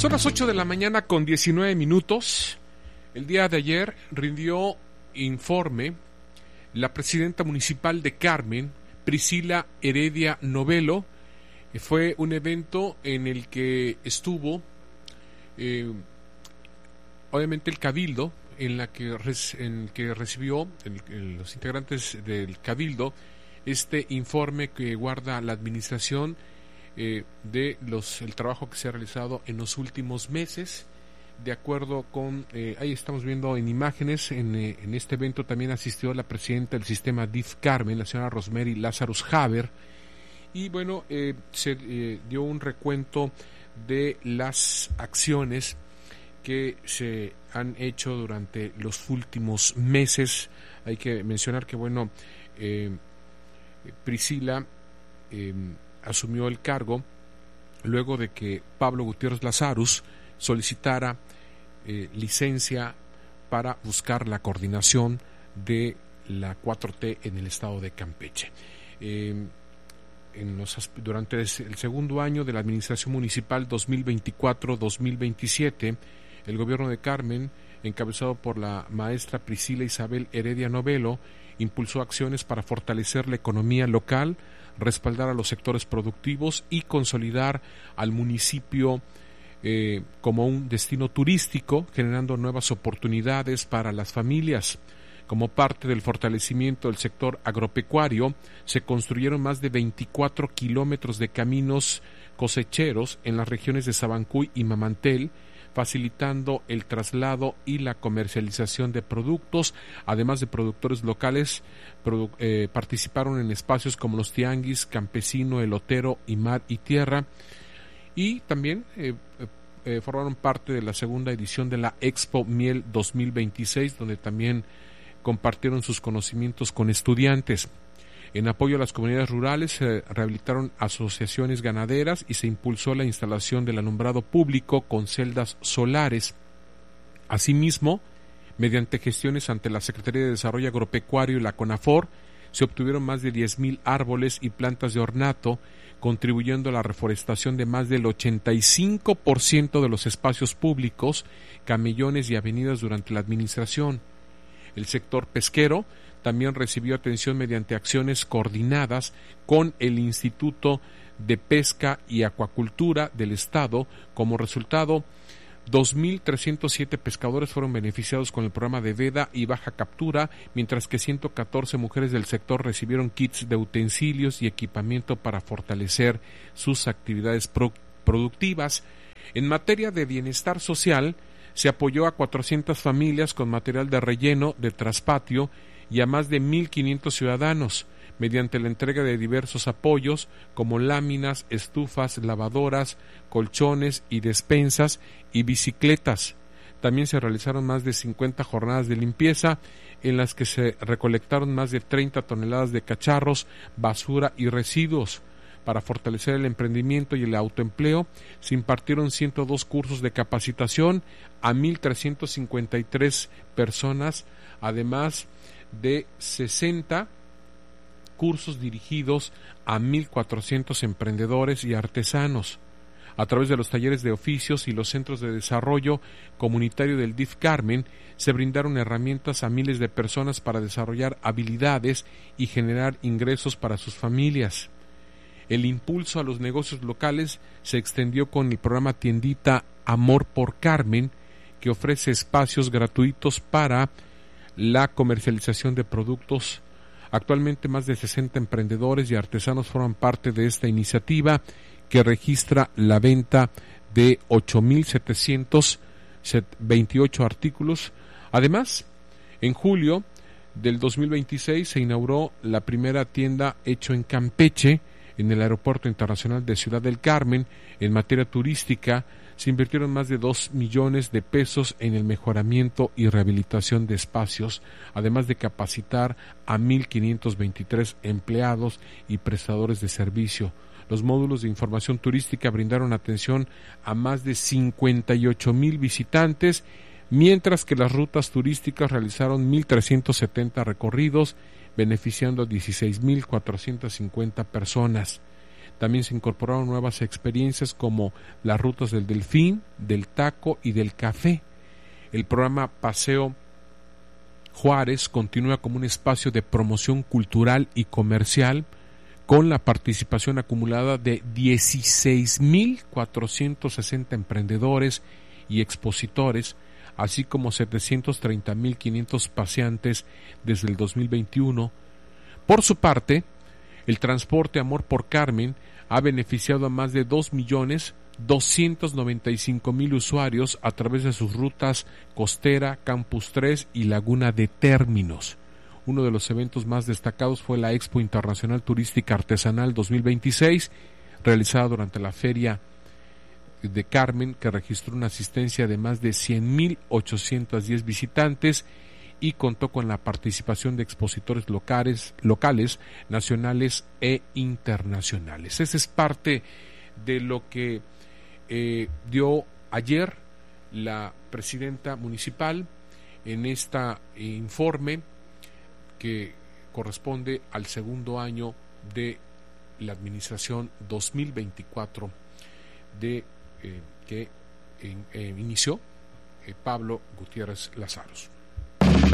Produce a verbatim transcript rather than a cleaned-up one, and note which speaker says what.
Speaker 1: Son las ocho de la mañana con diecinueve minutos. El día de ayer rindió informe la presidenta municipal de Carmen, Priscila Heredia Novelo. Fue un evento en el que estuvo eh, obviamente el Cabildo, en la que en el que recibió el, el, los integrantes del Cabildo este informe que guarda la administración eh, de los el trabajo que se ha realizado en los últimos meses. De acuerdo con, eh, ahí estamos viendo en imágenes, en, eh, en este evento también asistió la presidenta del sistema D I F Carmen, la señora Rosemary Lazarus Haber, y bueno, eh, se eh, dio un recuento de las acciones que se han hecho durante los últimos meses. Hay que mencionar que bueno, eh, Priscila eh, asumió el cargo luego de que Pablo Gutiérrez Lazarus solicitara eh, licencia para buscar la coordinación de la cuatro T en el estado de Campeche. Eh, en los, durante el segundo año de la administración municipal dos mil veinticuatro dos mil veintisiete, el gobierno de Carmen, encabezado por la maestra Priscila Isabel Heredia Novelo, impulsó acciones para fortalecer la economía local, respaldar a los sectores productivos y consolidar al municipio Eh, como un destino turístico, generando nuevas oportunidades para las familias. Como parte del fortalecimiento del sector agropecuario, se construyeron más de veinticuatro kilómetros de caminos cosecheros en las regiones de Sabancuy y Mamantel, facilitando el traslado y la comercialización de productos. Además de productores locales, produ- eh, participaron en espacios como los tianguis, campesino, elotero y mar y tierra. Y también eh, eh, formaron parte de la segunda edición de la Expo Miel dos mil veintiséis, donde también compartieron sus conocimientos con estudiantes. En apoyo a las comunidades rurales se rehabilitaron asociaciones ganaderas y se impulsó la instalación del alumbrado público con celdas solares. Asimismo, mediante gestiones ante la Secretaría de Desarrollo Agropecuario y la CONAFOR, se obtuvieron más de diez mil árboles y plantas de ornato, contribuyendo a la reforestación de más del ochenta y cinco por ciento de los espacios públicos, camellones y avenidas durante la administración. El sector pesquero también recibió atención mediante acciones coordinadas con el Instituto de Pesca y Acuacultura del Estado. Como resultado, dos mil trescientos siete pescadores fueron beneficiados con el programa de veda y baja captura, mientras que ciento catorce mujeres del sector recibieron kits de utensilios y equipamiento para fortalecer sus actividades pro- productivas. En materia de bienestar social, se apoyó a cuatrocientas familias con material de relleno de traspatio y a más de mil quinientos ciudadanos, mediante la entrega de diversos apoyos como láminas, estufas, lavadoras, colchones y despensas y bicicletas. También se realizaron más de cincuenta jornadas de limpieza en las que se recolectaron más de treinta toneladas de cacharros, basura y residuos. Para fortalecer el emprendimiento y el autoempleo, se impartieron ciento dos cursos de capacitación a mil trescientas cincuenta y tres personas, además de sesenta cursos dirigidos a mil cuatrocientos emprendedores y artesanos. A través de los talleres de oficios y los centros de desarrollo comunitario del D I F Carmen, se brindaron herramientas a miles de personas para desarrollar habilidades y generar ingresos para sus familias. El impulso a los negocios locales se extendió con el programa Tiendita Amor por Carmen, que ofrece espacios gratuitos para la comercialización de productos. Actualmente más de sesenta emprendedores y artesanos forman parte de esta iniciativa, que registra la venta de ocho mil setecientos veintiocho artículos. Además, en julio del dos mil veintiséis se inauguró la primera tienda Hecho en Campeche en el Aeropuerto Internacional de Ciudad del Carmen. En materia turística, se invirtieron más de dos millones de pesos en el mejoramiento y rehabilitación de espacios, además de capacitar a mil quinientos veintitrés empleados y prestadores de servicio. Los módulos de información turística brindaron atención a más de cincuenta y ocho mil visitantes, mientras que las rutas turísticas realizaron mil trescientos setenta recorridos, beneficiando a dieciséis mil cuatrocientas cincuenta personas. También se incorporaron nuevas experiencias como las rutas del delfín, del taco y del café. El programa Paseo Juárez continúa como un espacio de promoción cultural y comercial con la participación acumulada de dieciséis mil cuatrocientos sesenta emprendedores y expositores, así como setecientos treinta mil quinientos paseantes desde el dos mil veintiuno. Por su parte, el transporte Amor por Carmen ha beneficiado a más de dos millones doscientos noventa y cinco mil usuarios a través de sus rutas Costera, Campus tres y Laguna de Términos. Uno de los eventos más destacados fue la Expo Internacional Turística Artesanal dos mil veintiséis, realizada durante la Feria de Carmen, que registró una asistencia de más de cien mil ochocientos diez visitantes y contó con la participación de expositores locales, locales, nacionales e internacionales. Esa es parte de lo que eh, dio ayer la presidenta municipal en este eh, informe que corresponde al segundo año de la administración dos mil veinticuatro de eh, que eh, eh, inició eh, Pablo Gutiérrez Lazaros.